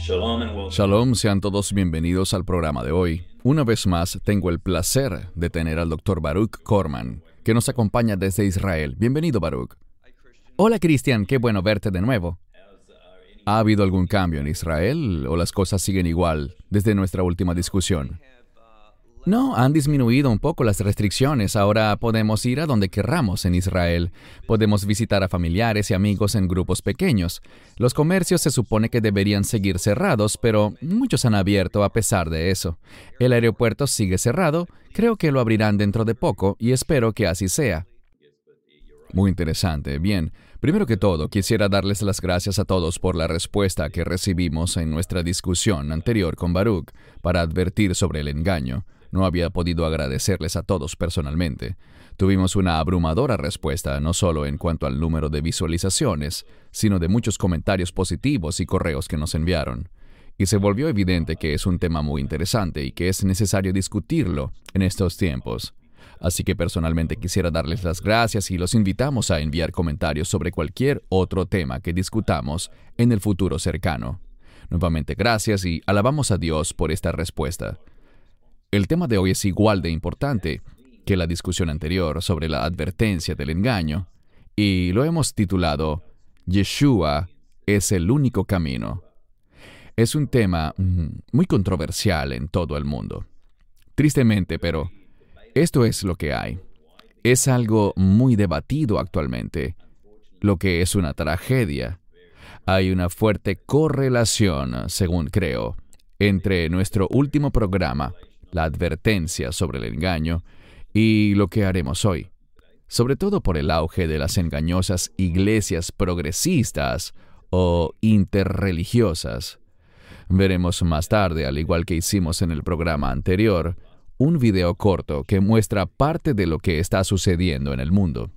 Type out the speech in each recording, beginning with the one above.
Shalom and welcome. Shalom, sean todos bienvenidos al programa de hoy. Una vez más, tengo el placer de tener al Dr. Baruch Korman, que nos acompaña desde Israel. Bienvenido, Baruch. Hola, Cristian, qué bueno verte de nuevo. ¿Ha habido algún cambio en Israel o las cosas siguen igual desde nuestra última discusión? No, han disminuido un poco las restricciones. Ahora podemos ir a donde querramos en Israel. Podemos visitar a familiares y amigos en grupos pequeños. Los comercios se supone que deberían seguir cerrados, pero muchos han abierto a pesar de eso. El aeropuerto sigue cerrado. Creo que lo abrirán dentro de poco y espero que así sea. Muy interesante. Bien, primero que todo, quisiera darles las gracias a todos por la respuesta que recibimos en nuestra discusión anterior con Baruch para advertir sobre el engaño. No había podido agradecerles a todos personalmente. Tuvimos una abrumadora respuesta, no solo en cuanto al número de visualizaciones, sino de muchos comentarios positivos y correos que nos enviaron. Y se volvió evidente que es un tema muy interesante y que es necesario discutirlo en estos tiempos. Así que personalmente quisiera darles las gracias y los invitamos a enviar comentarios sobre cualquier otro tema que discutamos en el futuro cercano. Nuevamente gracias y alabamos a Dios por esta respuesta. El tema de hoy es igual de importante que la discusión anterior sobre la advertencia del engaño, y lo hemos titulado Yeshua es el único camino. Es un tema muy controversial en todo el mundo. Tristemente, pero esto es lo que hay. Es algo muy debatido actualmente, lo que es una tragedia. Hay una fuerte correlación, según creo, entre nuestro último programa, la advertencia sobre el engaño, y lo que haremos hoy, sobre todo por el auge de las engañosas iglesias progresistas o interreligiosas. Veremos más tarde, al igual que hicimos en el programa anterior, un video corto que muestra parte de lo que está sucediendo en el mundo.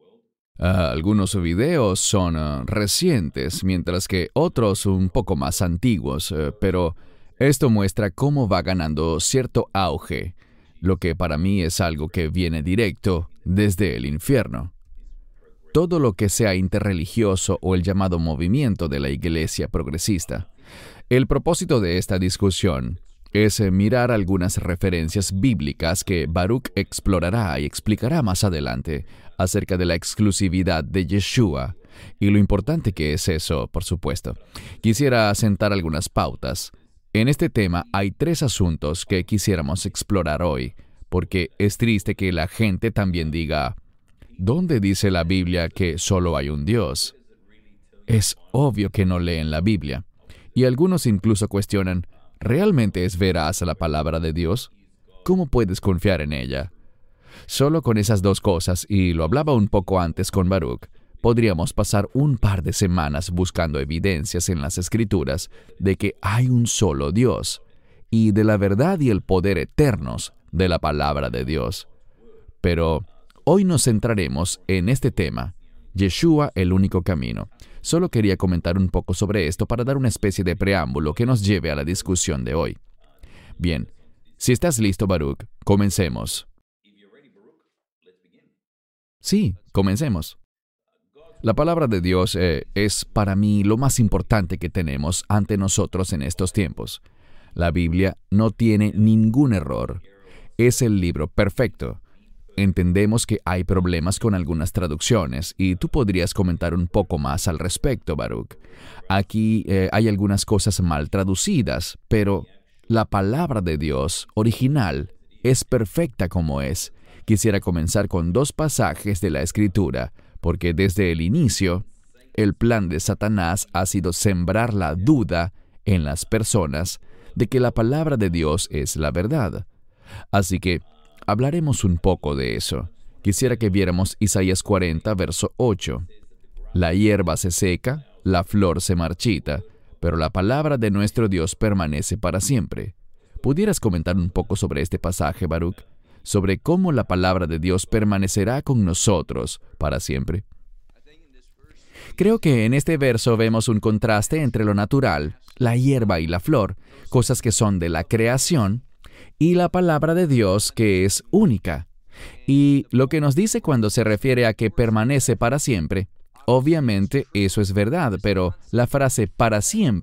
Algunos videos son recientes, mientras que otros un poco más antiguos, pero esto muestra cómo va ganando cierto auge, lo que para mí es algo que viene directo desde el infierno. Todo lo que sea interreligioso o el llamado movimiento de la iglesia progresista. El propósito de esta discusión es mirar algunas referencias bíblicas que Baruch explorará y explicará más adelante acerca de la exclusividad de Yeshua y lo importante que es eso, por supuesto. Quisiera asentar algunas pautas. En este tema hay 3 asuntos que quisiéramos explorar hoy, porque es triste que la gente también diga, ¿dónde dice la Biblia que solo hay un Dios? Es obvio que no leen la Biblia. Y algunos incluso cuestionan, ¿realmente es veraz la palabra de Dios? ¿Cómo puedes confiar en ella? Solo con esas 2 cosas, y lo hablaba un poco antes con Baruch, podríamos pasar un par de semanas buscando evidencias en las Escrituras de que hay un solo Dios y de la verdad y el poder eternos de la palabra de Dios. Pero hoy nos centraremos en este tema, Yeshua, el único camino. Solo quería comentar un poco sobre esto para dar una especie de preámbulo que nos lleve a la discusión de hoy. Bien, si estás listo, Baruch, comencemos. Sí, comencemos. La palabra de Dios es para mí lo más importante que tenemos ante nosotros en estos tiempos. La Biblia no tiene ningún error. Es el libro perfecto. Entendemos que hay problemas con algunas traducciones y tú podrías comentar un poco más al respecto, Baruch. Aquí hay algunas cosas mal traducidas, pero la palabra de Dios original es perfecta como es. Quisiera comenzar con 2 pasajes de la Escritura, porque desde el inicio, el plan de Satanás ha sido sembrar la duda en las personas de que la palabra de Dios es la verdad. Así que hablaremos un poco de eso. Quisiera que viéramos Isaías 40, verso 8. La hierba se seca, la flor se marchita, pero la palabra de nuestro Dios permanece para siempre. ¿Pudieras comentar un poco sobre este pasaje, Baruch? Sobre cómo la palabra de Dios permanecerá con nosotros para siempre. Creo que en este verso vemos un contraste entre lo natural, la hierba y la flor, cosas que son de la creación, y la palabra de Dios que es única. Y lo que nos dice cuando se refiere a que permanece para siempre, obviamente eso es verdad, pero la frase para siempre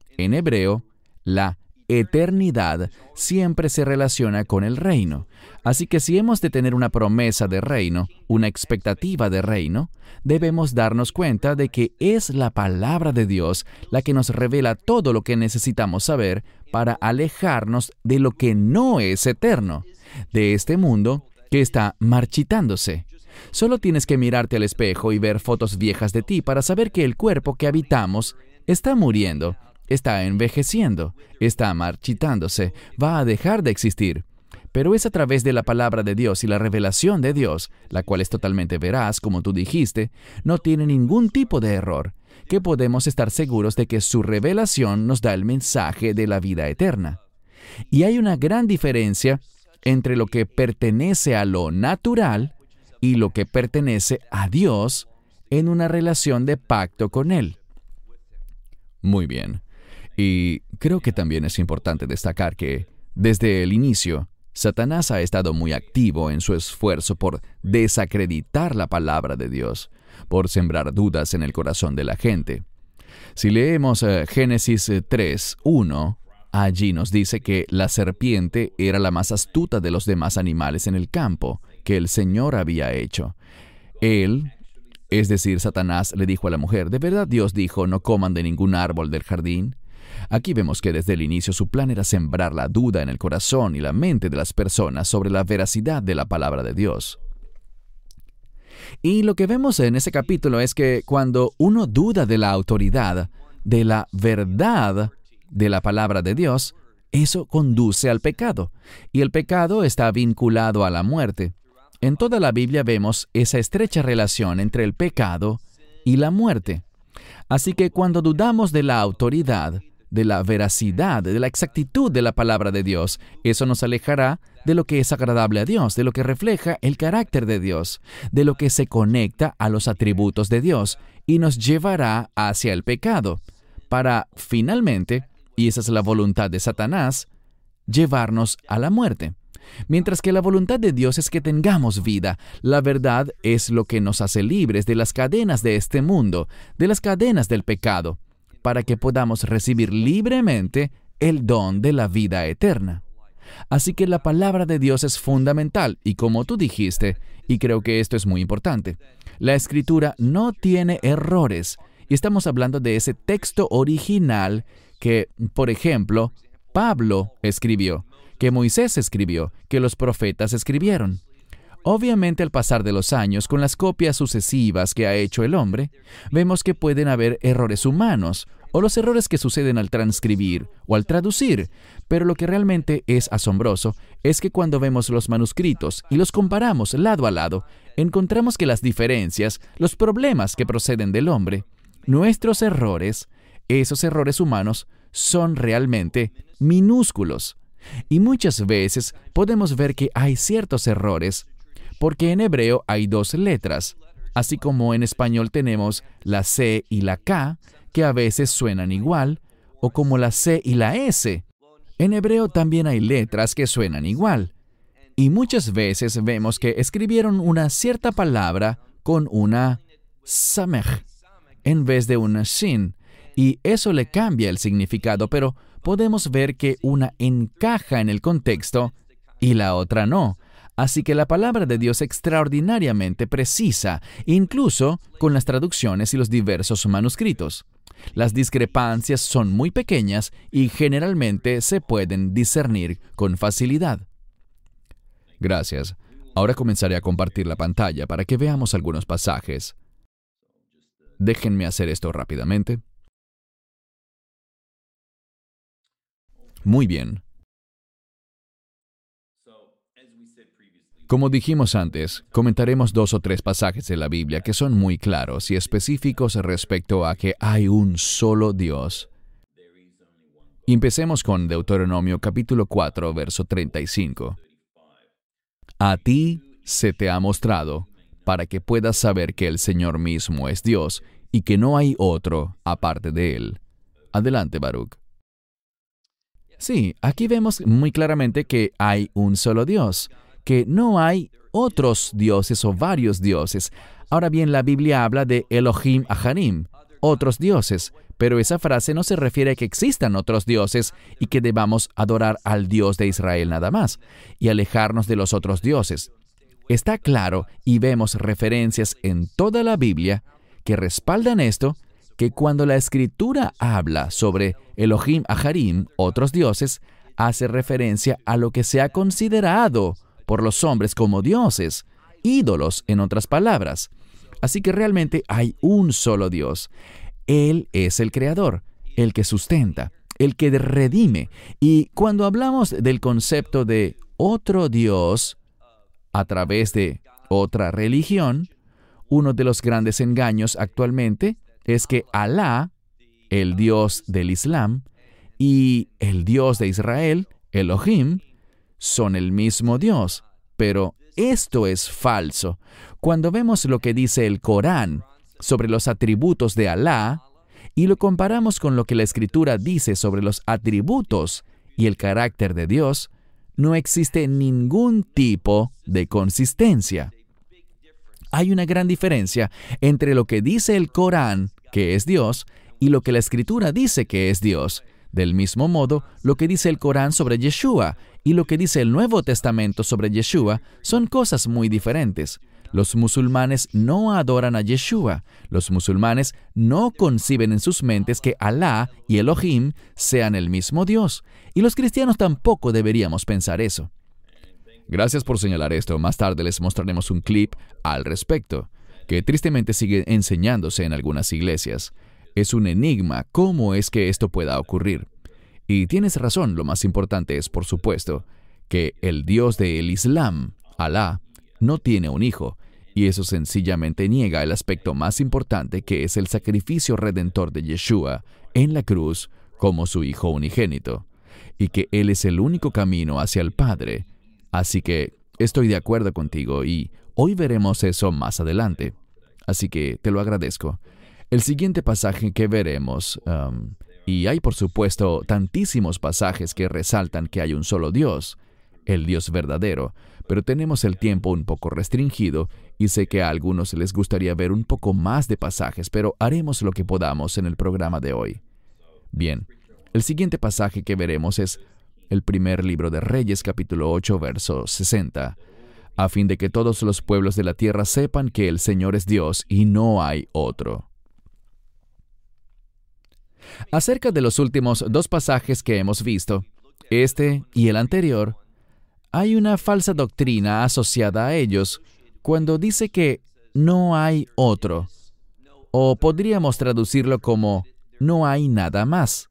En hebreo, la eternidad siempre se relaciona con el reino. Así que si hemos de tener una promesa de reino, una expectativa de reino, debemos darnos cuenta de que es la palabra de Dios la que nos revela todo lo que necesitamos saber para alejarnos de lo que no es eterno, de este mundo que está marchitándose. Solo tienes que mirarte al espejo y ver fotos viejas de ti para saber que el cuerpo que habitamos está muriendo, está envejeciendo, está marchitándose, va a dejar de existir. Pero es a través de la palabra de Dios y la revelación de Dios, la cual es totalmente veraz, como tú dijiste, no tiene ningún tipo de error, que podemos estar seguros de que su revelación nos da el mensaje de la vida eterna. Y hay una gran diferencia entre lo que pertenece a lo natural y lo que pertenece a Dios en una relación de pacto con Él. Muy bien. Y creo que también es importante destacar que, desde el inicio, Satanás ha estado muy activo en su esfuerzo por desacreditar la palabra de Dios, por sembrar dudas en el corazón de la gente. Si leemos Génesis 3:1, allí nos dice que la serpiente era la más astuta de los demás animales en el campo que el Señor había hecho. Él, es decir, Satanás, le dijo a la mujer, ¿de verdad Dios dijo, no coman de ningún árbol del jardín? Aquí vemos que desde el inicio su plan era sembrar la duda en el corazón y la mente de las personas sobre la veracidad de la palabra de Dios. Y lo que vemos en ese capítulo es que cuando uno duda de la autoridad, de la verdad de la palabra de Dios, eso conduce al pecado. Y el pecado está vinculado a la muerte. En toda la Biblia vemos esa estrecha relación entre el pecado y la muerte. Así que cuando dudamos de la autoridad, de la veracidad, de la exactitud de la palabra de Dios, eso nos alejará de lo que es agradable a Dios, de lo que refleja el carácter de Dios, de lo que se conecta a los atributos de Dios y nos llevará hacia el pecado, para finalmente, y esa es la voluntad de Satanás, llevarnos a la muerte. Mientras que la voluntad de Dios es que tengamos vida, la verdad es lo que nos hace libres de las cadenas de este mundo, de las cadenas del pecado, para que podamos recibir libremente el don de la vida eterna. Así que la palabra de Dios es fundamental, y como tú dijiste, y creo que esto es muy importante, la Escritura no tiene errores, y estamos hablando de ese texto original que, por ejemplo, Pablo escribió, que Moisés escribió, que los profetas escribieron. Obviamente, al pasar de los años, con las copias sucesivas que ha hecho el hombre, vemos que pueden haber errores humanos, o los errores que suceden al transcribir o al traducir, pero lo que realmente es asombroso es que cuando vemos los manuscritos y los comparamos lado a lado, encontramos que las diferencias, los problemas que proceden del hombre, nuestros errores, esos errores humanos, son realmente minúsculos. Y muchas veces podemos ver que hay ciertos errores, porque en hebreo hay dos letras, así como en español tenemos la C y la K, que a veces suenan igual, o como la C y la S. En hebreo también hay letras que suenan igual. Y muchas veces vemos que escribieron una cierta palabra con una samech en vez de una shin, y eso le cambia el significado, pero podemos ver que una encaja en el contexto y la otra no. Así que la palabra de Dios es extraordinariamente precisa, incluso con las traducciones y los diversos manuscritos. Las discrepancias son muy pequeñas y generalmente se pueden discernir con facilidad. Gracias. Ahora comenzaré a compartir la pantalla para que veamos algunos pasajes. Déjenme hacer esto rápidamente. Muy bien. Como dijimos antes, comentaremos 2 o 3 pasajes de la Biblia que son muy claros y específicos respecto a que hay un solo Dios. Empecemos con Deuteronomio capítulo 4, verso 35. A ti se te ha mostrado, para que puedas saber que el Señor mismo es Dios y que no hay otro aparte de Él. Adelante, Baruch. Sí, aquí vemos muy claramente que hay un solo Dios, que no hay otros dioses o varios dioses. Ahora bien, la Biblia habla de Elohim Aharim, otros dioses, pero esa frase no se refiere a que existan otros dioses y que debamos adorar al Dios de Israel nada más y alejarnos de los otros dioses. Está claro, y vemos referencias en toda la Biblia que respaldan esto, que cuando la Escritura habla sobre Elohim Aharim, otros dioses, hace referencia a lo que se ha considerado por los hombres como dioses, ídolos en otras palabras. Así que realmente hay un solo Dios. Él es el creador, el que sustenta, el que redime. Y cuando hablamos del concepto de otro Dios a través de otra religión, uno de los grandes engaños actualmente es que Alá, el Dios del Islam, y el Dios de Israel, Elohim, son el mismo Dios. Pero esto es falso. Cuando vemos lo que dice el Corán sobre los atributos de Alá y lo comparamos con lo que la Escritura dice sobre los atributos y el carácter de Dios, no existe ningún tipo de consistencia. Hay una gran diferencia entre lo que dice el Corán, que es Dios, y lo que la Escritura dice que es Dios. Del mismo modo, lo que dice el Corán sobre Yeshua y lo que dice el Nuevo Testamento sobre Yeshua son cosas muy diferentes. Los musulmanes no adoran a Yeshua. Los musulmanes no conciben en sus mentes que Alá y Elohim sean el mismo Dios. Y los cristianos tampoco deberíamos pensar eso. Gracias por señalar esto. Más tarde les mostraremos un clip al respecto, que tristemente sigue enseñándose en algunas iglesias. Es un enigma cómo es que esto pueda ocurrir. Y tienes razón, lo más importante es, por supuesto, que el Dios del Islam, Alá, no tiene un hijo, y eso sencillamente niega el aspecto más importante, que es el sacrificio redentor de Yeshua en la cruz como su Hijo unigénito, y que Él es el único camino hacia el Padre. Así que estoy de acuerdo contigo, y hoy veremos eso más adelante. Así que te lo agradezco. El siguiente pasaje que veremos, y hay por supuesto tantísimos pasajes que resaltan que hay un solo Dios, el Dios verdadero, pero tenemos el tiempo un poco restringido y sé que a algunos les gustaría ver un poco más de pasajes, pero haremos lo que podamos en el programa de hoy. Bien, el siguiente pasaje que veremos es el primer libro de Reyes, capítulo 8, verso 60, a fin de que todos los pueblos de la tierra sepan que el Señor es Dios y no hay otro. Acerca de los últimos dos pasajes que hemos visto, este y el anterior, hay una falsa doctrina asociada a ellos cuando dice que no hay otro, o podríamos traducirlo como no hay nada más.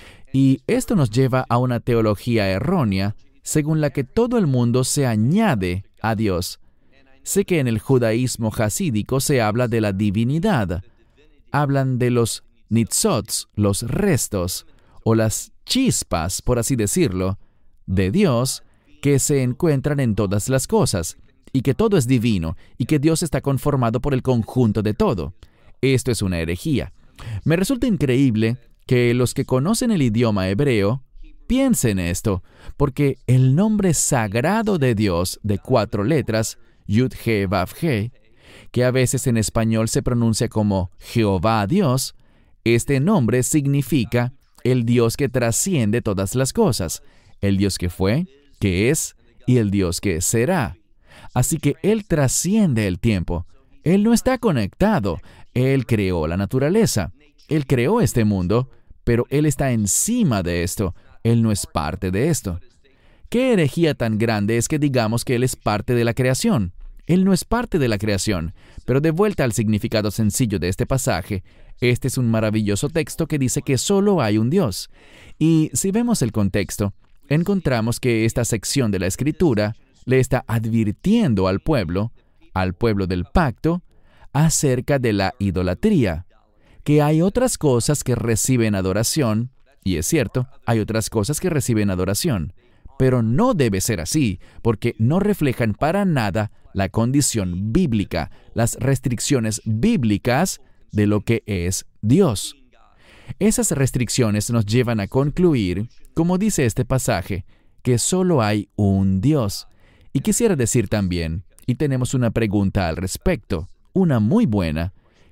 Y esto nos lleva a una teología errónea según la que todo el mundo se añade a Dios. Sé que en el judaísmo jasídico se habla de la divinidad. Hablan de los nitzots, los restos, o las chispas, por así decirlo, de Dios, que se encuentran en todas las cosas, y que todo es divino, y que Dios está conformado por el conjunto de todo. Esto es una herejía. Me resulta increíble que los que conocen el idioma hebreo piensen esto, porque el nombre sagrado de Dios de 4 letras, Yud-He-Vav-He, que a veces en español se pronuncia como Jehová Dios, este nombre significa el Dios que trasciende todas las cosas, el Dios que fue, que es y el Dios que será. Así que Él trasciende el tiempo. Él no está conectado. Él creó la naturaleza. Él creó este mundo, pero Él está encima de esto. Él no es parte de esto. ¿Qué herejía tan grande es que digamos que Él es parte de la creación? Él no es parte de la creación. Pero de vuelta al significado sencillo de este pasaje, este es un maravilloso texto que dice que solo hay un Dios. Y si vemos el contexto, encontramos que esta sección de la Escritura le está advirtiendo al pueblo del pacto, acerca de la idolatría, que hay otras cosas que reciben adoración, y es cierto, hay otras cosas que reciben adoración, pero no debe ser así, porque no reflejan para nada la condición bíblica, las restricciones bíblicas de lo que es Dios. Esas restricciones nos llevan a concluir, como dice este pasaje, que solo hay un Dios. Y quisiera decir también, y tenemos una pregunta al respecto, una muy buena,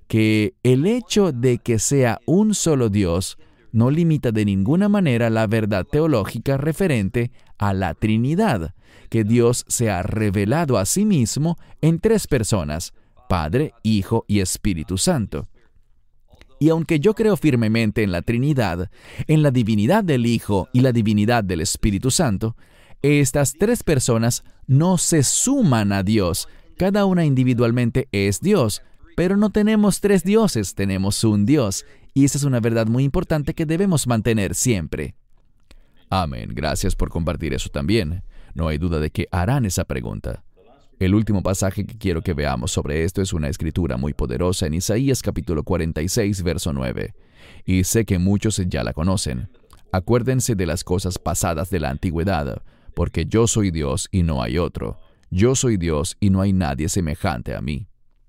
que el hecho de que sea un solo Dios no limita de ninguna manera la verdad teológica referente a la Trinidad, que Dios se ha revelado a sí mismo en tres personas, Padre, Hijo y Espíritu Santo. Y aunque yo creo firmemente en la Trinidad, en la divinidad del Hijo y la divinidad del Espíritu Santo, estas tres personas no se suman a Dios. Cada una individualmente es Dios, pero no tenemos tres dioses, tenemos un Dios. Y esa es una verdad muy importante que debemos mantener siempre. Amén. Gracias por compartir eso también. No hay duda de que harán esa pregunta. El último pasaje que quiero que veamos sobre esto es una escritura muy poderosa en Isaías capítulo 46, verso 9. Y sé que muchos ya la conocen. Acuérdense de las cosas pasadas de la antigüedad, porque yo soy Dios y no hay otro. Yo soy Dios y no hay nadie semejante a mí.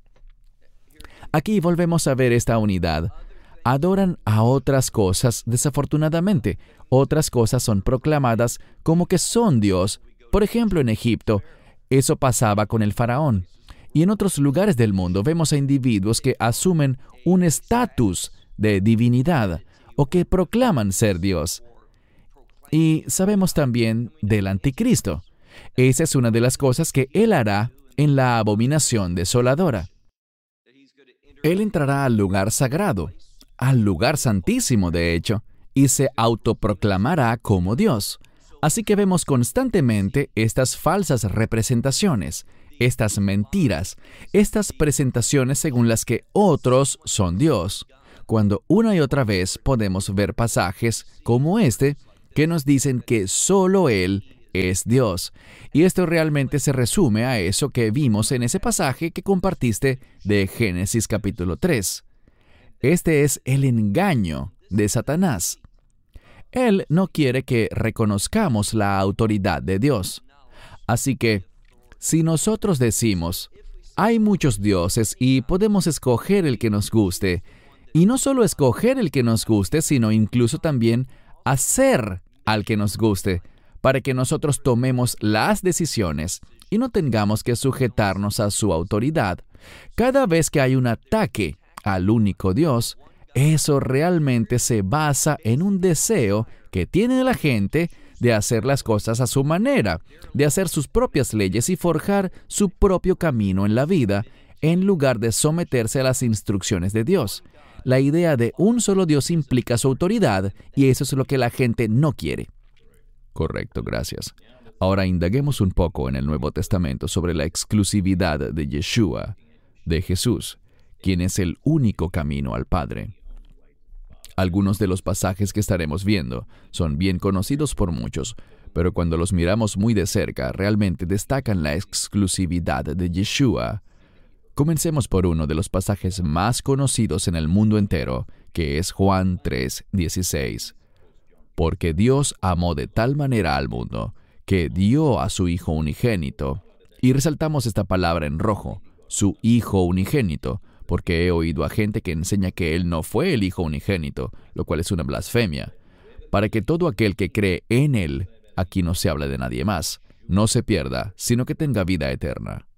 Aquí volvemos a ver esta unidad. Adoran a otras cosas, desafortunadamente. Otras cosas son proclamadas como que son Dios. Por ejemplo, en Egipto, eso pasaba con el faraón. Y en otros lugares del mundo vemos a individuos que asumen un estatus de divinidad o que proclaman ser Dios. Y sabemos también del anticristo. Esa es una de las cosas que él hará en la abominación desoladora. Él entrará al lugar sagrado, al lugar santísimo, de hecho, y se autoproclamará como Dios. Así que vemos constantemente estas falsas representaciones, estas mentiras, estas presentaciones según las que otros son Dios, cuando una y otra vez podemos ver pasajes como este que nos dicen que solo Él es Dios. Y esto realmente se resume a eso que vimos en ese pasaje que compartiste de Génesis capítulo 3. Este es el engaño de Satanás. Él no quiere que reconozcamos la autoridad de Dios. Así que, si nosotros decimos, hay muchos dioses y podemos escoger el que nos guste, y no solo escoger el que nos guste, sino incluso también hacer al que nos guste, para que nosotros tomemos las decisiones y no tengamos que sujetarnos a su autoridad, cada vez que hay un ataque al único Dios, eso realmente se basa en un deseo que tiene la gente de hacer las cosas a su manera, de hacer sus propias leyes y forjar su propio camino en la vida, en lugar de someterse a las instrucciones de Dios. La idea de un solo Dios implica su autoridad, y eso es lo que la gente no quiere. Correcto, gracias. Ahora indaguemos un poco en el Nuevo Testamento sobre la exclusividad de Yeshua, de Jesús, quien es el único camino al Padre. Algunos de los pasajes que estaremos viendo son bien conocidos por muchos, pero cuando los miramos muy de cerca, realmente destacan la exclusividad de Yeshua. Comencemos por uno de los pasajes más conocidos en el mundo entero, que es Juan 3:16. Porque Dios amó de tal manera al mundo, que dio a su Hijo unigénito. Y resaltamos esta palabra en rojo, su Hijo unigénito, porque he oído a gente que enseña que Él no fue el Hijo unigénito, lo cual es una blasfemia. Para que todo aquel que cree en Él, aquí no se habla de nadie más, no se pierda, sino que tenga vida eterna.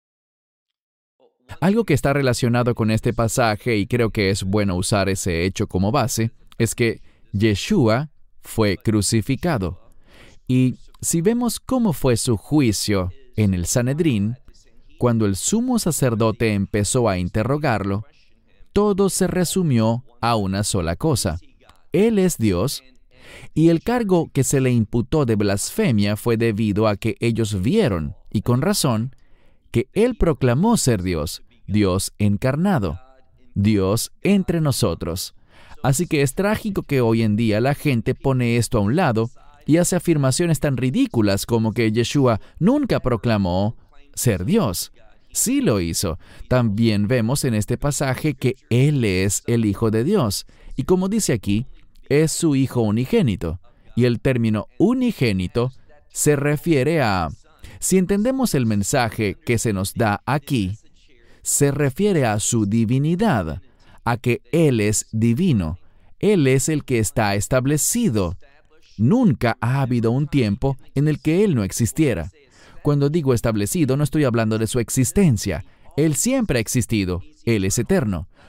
Algo que está relacionado con este pasaje, y creo que es bueno usar ese hecho como base, es que Yeshua fue crucificado. Y si vemos cómo fue su juicio en el Sanedrín, cuando el sumo sacerdote empezó a interrogarlo, todo se resumió a una sola cosa. Él es Dios, y el cargo que se le imputó de blasfemia fue debido a que ellos vieron, y con razón, que Él proclamó ser Dios, Dios encarnado, Dios entre nosotros. Así que es trágico que hoy en día la gente pone esto a un lado y hace afirmaciones tan ridículas como que Yeshua nunca proclamó ser Dios. Sí lo hizo. También vemos en este pasaje que Él es el Hijo de Dios. Y como dice aquí, es su Hijo unigénito. Y el término unigénito se refiere a... Si entendemos el mensaje que se nos da aquí, se refiere a su divinidad, a que Él es divino. Él es el que está establecido. Nunca ha habido un tiempo en el que Él no existiera. Cuando digo establecido, no estoy hablando de su existencia. Él siempre ha existido. Él es eterno.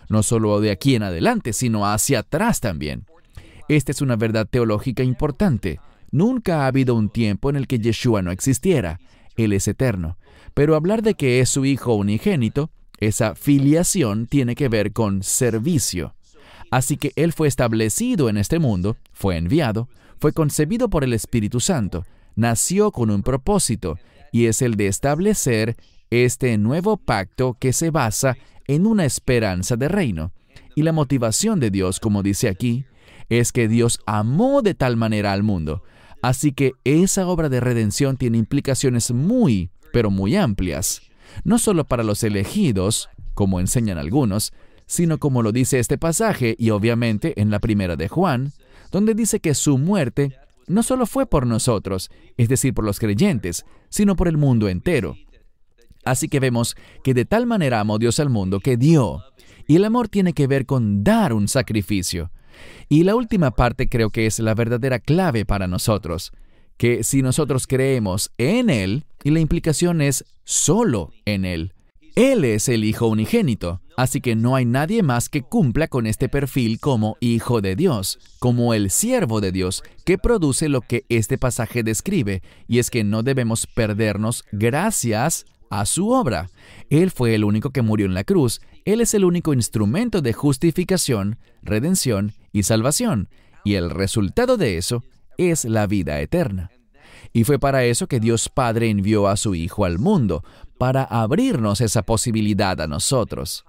no solo de aquí en adelante, sino hacia atrás también. Esta es una verdad teológica importante. Nunca ha habido un tiempo en el que Yeshua no existiera. Él es eterno. Pero hablar de que es su Hijo unigénito, esa filiación tiene que ver con servicio. Así que Él fue establecido en este mundo, fue enviado, fue concebido por el Espíritu Santo, nació con un propósito, y es el de establecer este nuevo pacto que se basa en una esperanza de reino. Y la motivación de Dios, como dice aquí, es que Dios amó de tal manera al mundo. Así que esa obra de redención tiene implicaciones muy, pero muy amplias. No solo para los elegidos, como enseñan algunos, sino como lo dice este pasaje y obviamente en la primera de Juan, donde dice que su muerte no solo fue por nosotros, es decir, por los creyentes, sino por el mundo entero. Así que vemos que de tal manera amó Dios al mundo que dio. Y el amor tiene que ver con dar un sacrificio. Y la última parte creo que es la verdadera clave para nosotros, que si nosotros creemos en Él, y la implicación es solo en Él. Él es el Hijo unigénito, así que no hay nadie más que cumpla con este perfil como Hijo de Dios, como el siervo de Dios, que produce lo que este pasaje describe, y es que no debemos perdernos gracias a su obra. Él fue el único que murió en la cruz. Él es el único instrumento de justificación, redención y salvación, y el resultado de eso es la vida eterna. Y fue para eso que Dios Padre envió a su Hijo al mundo, para abrirnos esa posibilidad a nosotros.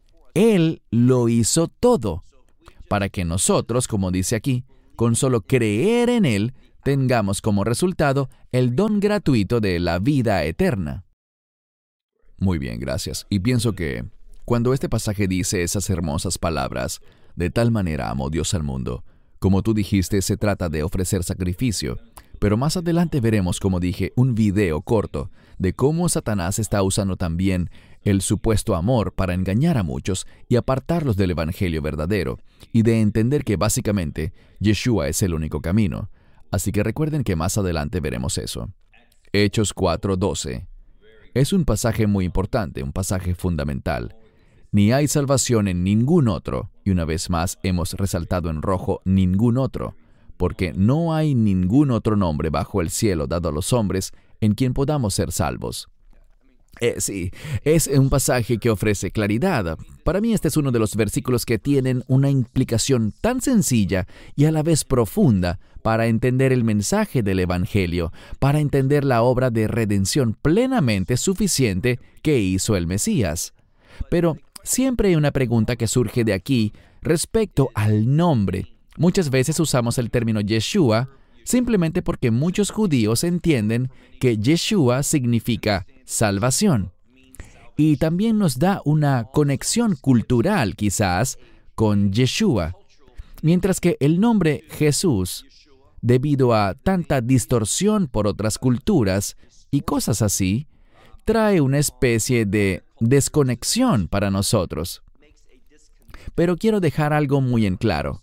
Él lo hizo todo, para que nosotros, como dice aquí, con solo creer en Él, tengamos como resultado el don gratuito de la vida eterna. Muy bien, gracias. Y pienso que cuando este pasaje dice esas hermosas palabras, de tal manera amó Dios al mundo, como tú dijiste, se trata de ofrecer sacrificio. Pero más adelante veremos, como dije, un video corto de cómo Satanás está usando también el supuesto amor para engañar a muchos y apartarlos del evangelio verdadero, y de entender que básicamente Yeshua es el único camino. Así que recuerden que más adelante veremos eso. Hechos 4:12. Es un pasaje muy importante, un pasaje fundamental. Ni hay salvación en ningún otro, y una vez más hemos resaltado en rojo ningún otro, porque no hay ningún otro nombre bajo el cielo dado a los hombres en quien podamos ser salvos. Sí, es un pasaje que ofrece claridad. Para mí este es uno de los versículos que tienen una implicación tan sencilla y a la vez profunda para entender el mensaje del Evangelio, para entender la obra de redención plenamente suficiente que hizo el Mesías. Pero siempre hay una pregunta que surge de aquí respecto al nombre. Muchas veces usamos el término Yeshua simplemente porque muchos judíos entienden que Yeshua significa salvación. Y también nos da una conexión cultural, quizás, con Yeshua. Mientras que el nombre Jesús, debido a tanta distorsión por otras culturas y cosas así, trae una especie de desconexión para nosotros. Pero quiero dejar algo muy en claro.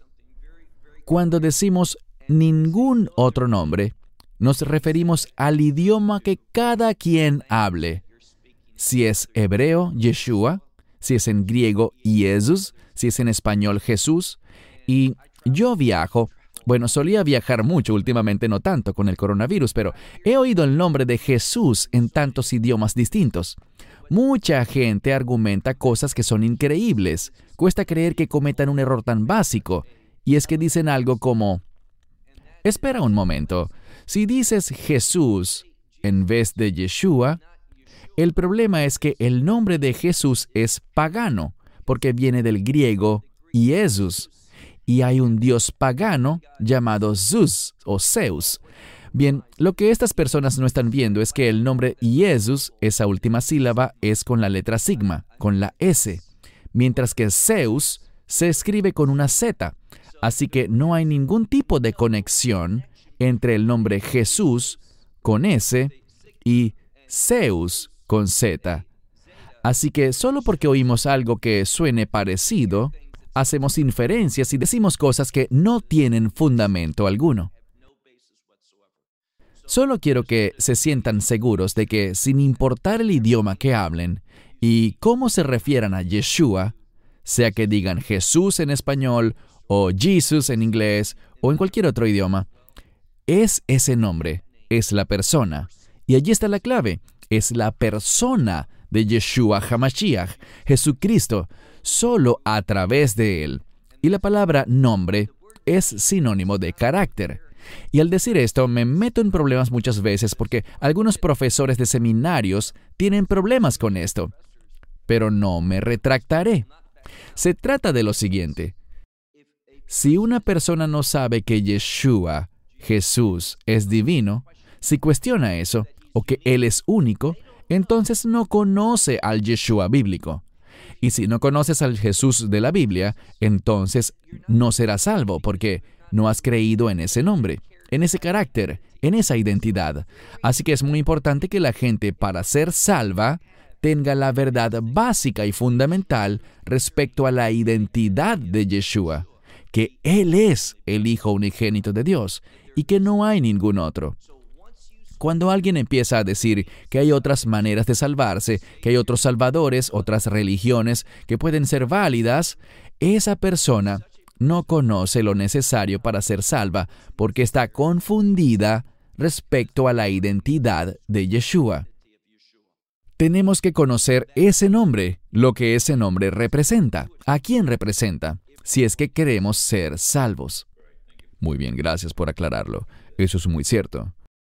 Cuando decimos ningún otro nombre, nos referimos al idioma que cada quien hable. Si es hebreo, Yeshua; si es en griego, Jesús; si es en español, Jesús. Y yo viajo, solía viajar mucho, últimamente no tanto con el coronavirus, pero he oído el nombre de Jesús en tantos idiomas distintos. Mucha gente argumenta cosas que son increíbles. Cuesta creer que cometan un error tan básico. Y es que dicen algo como: espera un momento, si dices Jesús en vez de Yeshua, el problema es que el nombre de Jesús es pagano, porque viene del griego Jesús, y hay un dios pagano llamado Zeus o Zeus. Bien, lo que estas personas no están viendo es que el nombre Jesús, esa última sílaba, es con la letra sigma, con la S, mientras que Zeus se escribe con una Z. Así que no hay ningún tipo de conexión entre el nombre Jesús con S y Zeus con Z. Así que solo porque oímos algo que suene parecido, hacemos inferencias y decimos cosas que no tienen fundamento alguno. Solo quiero que se sientan seguros de que, sin importar el idioma que hablen y cómo se refieran a Yeshua, sea que digan Jesús en español o Jesus en inglés o en cualquier otro idioma. Es ese nombre, es la persona. Y allí está la clave, es la persona de Yeshua HaMashiach, Jesucristo, solo a través de Él. Y la palabra nombre es sinónimo de carácter. Y al decir esto, me meto en problemas muchas veces porque algunos profesores de seminarios tienen problemas con esto. Pero no me retractaré. Se trata de lo siguiente. Si una persona no sabe que Yeshua, Jesús, es divino, si cuestiona eso, o que Él es único, entonces no conoce al Yeshua bíblico. Y si no conoces al Jesús de la Biblia, entonces no serás salvo, porque no has creído en ese nombre, en ese carácter, en esa identidad. Así que es muy importante que la gente, para ser salva, tenga la verdad básica y fundamental respecto a la identidad de Yeshua, que Él es el Hijo unigénito de Dios y que no hay ningún otro. Cuando alguien empieza a decir que hay otras maneras de salvarse, que hay otros salvadores, otras religiones que pueden ser válidas, esa persona no conoce lo necesario para ser salva porque está confundida respecto a la identidad de Yeshua. Tenemos que conocer ese nombre, lo que ese nombre representa, a quién representa, si es que queremos ser salvos. Muy bien, gracias por aclararlo. Eso es muy cierto.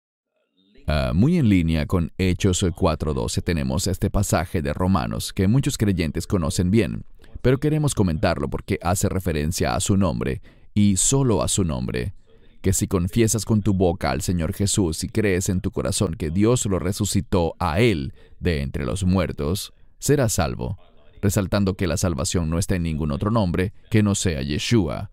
Muy en línea con Hechos 4:12 tenemos este pasaje de Romanos que muchos creyentes conocen bien, pero queremos comentarlo porque hace referencia a su nombre y solo a su nombre. Que si confiesas con tu boca al Señor Jesús y crees en tu corazón que Dios lo resucitó a Él de entre los muertos, serás salvo, resaltando que la salvación no está en ningún otro nombre que no sea Yeshua.